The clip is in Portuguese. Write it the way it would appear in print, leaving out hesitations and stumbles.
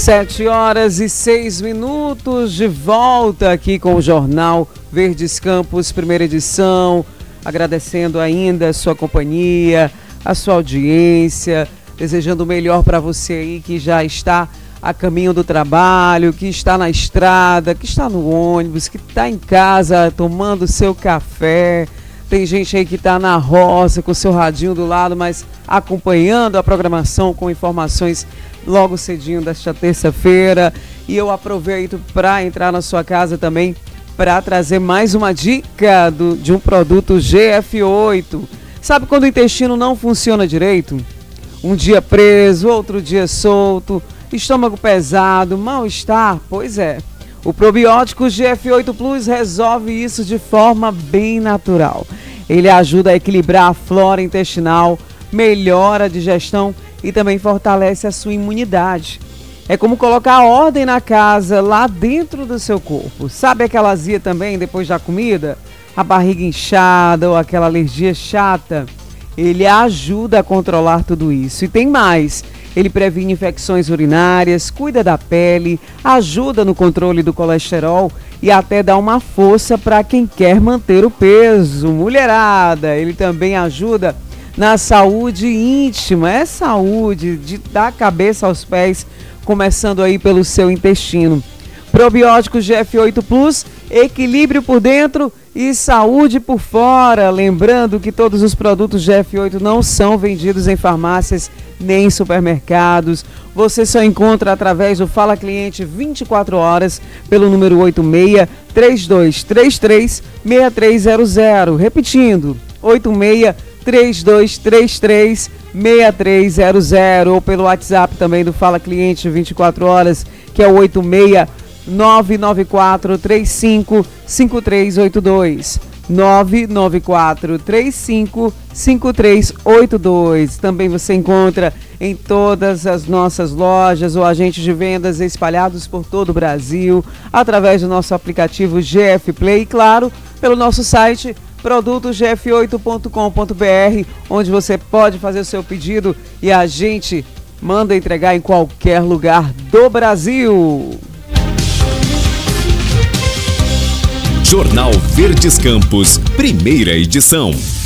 7h06, de volta aqui com o Jornal Verdes Campos, primeira edição, agradecendo ainda a sua companhia, a sua audiência, desejando o melhor para você aí que já está a caminho do trabalho, que está na estrada, que está no ônibus, que está em casa tomando seu café. Tem gente aí que está na roça com seu radinho do lado, mas acompanhando a programação com informações logo cedinho desta terça-feira. E eu aproveito para entrar na sua casa também para trazer mais uma dica de um produto GF8. Sabe quando o intestino não funciona direito? Um dia preso, outro dia solto, estômago pesado, mal-estar? Pois é. O probiótico GF8 Plus resolve isso de forma bem natural. Ele ajuda a equilibrar a flora intestinal, melhora a digestão e também fortalece a sua imunidade. É como colocar ordem na casa, lá dentro do seu corpo. Sabe aquela azia também depois da comida? A barriga inchada ou aquela alergia chata? Ele ajuda a controlar tudo isso. E tem mais. Ele previne infecções urinárias, cuida da pele, ajuda no controle do colesterol e até dá uma força para quem quer manter o peso. Mulherada, ele também ajuda na saúde íntima, é saúde da cabeça aos pés, começando aí pelo seu intestino. Probiótico GF8 Plus, equilíbrio por dentro e saúde por fora. Lembrando que todos os produtos GF8 não são vendidos em farmácias nem em supermercados. Você só encontra através do Fala Cliente 24 horas pelo número 86-3233-6300. Repetindo, 86-3233-6300 ou pelo WhatsApp também do Fala Cliente 24 horas, que é o 86-994-35-5382. 994-35-5382. Também você encontra em todas as nossas lojas ou agentes de vendas espalhados por todo o Brasil, através do nosso aplicativo GF Play e, claro, pelo nosso site produtosgf8.com.br, onde você pode fazer o seu pedido e a gente manda entregar em qualquer lugar do Brasil. Jornal Verdes Campos, primeira edição.